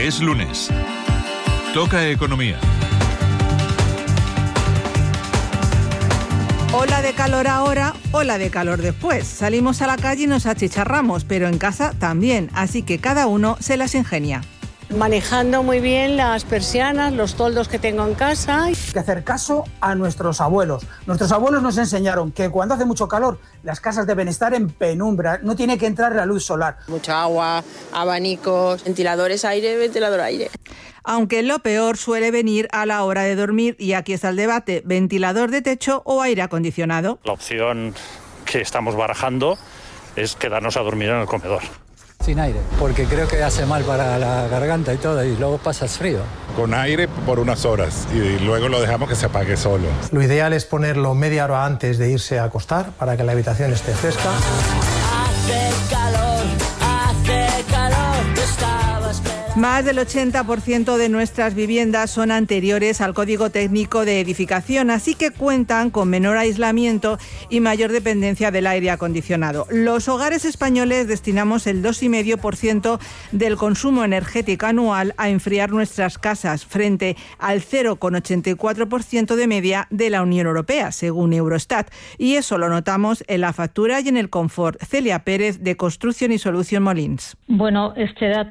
Es lunes. Toca economía. Ola de calor ahora, ola de calor después. Salimos a la calle y nos achicharramos, pero en casa también, así que cada uno se las ingenia. Manejando muy bien las persianas, los toldos que tengo en casa. Hay que hacer caso a nuestros abuelos. Nuestros abuelos nos enseñaron que cuando hace mucho calor, las casas deben estar en penumbra, no tiene que entrar la luz solar. Mucha agua, abanicos, ventiladores aire, ventilador aire. Aunque lo peor suele venir a la hora de dormir, y aquí está el debate: ventilador de techo o aire acondicionado. La opción que estamos barajando es quedarnos a dormir en el comedor. Sin aire, porque creo que hace mal para la garganta y todo, y luego pasas frío. Con aire por unas horas y luego lo dejamos que se apague solo. Lo ideal es ponerlo media hora antes de irse a acostar para que la habitación esté fresca. Hace calor, estaba esperando. Más del 80% de nuestras viviendas son anteriores al Código Técnico de Edificación, así que cuentan con menor aislamiento y mayor dependencia del aire acondicionado. Los hogares españoles destinamos el 2,5% del consumo energético anual a enfriar nuestras casas, frente al 0,84% de media de la Unión Europea, según Eurostat. Y eso lo notamos en la factura y en el confort. Celia Pérez, de Construcción y Solución Molins. Bueno, este dato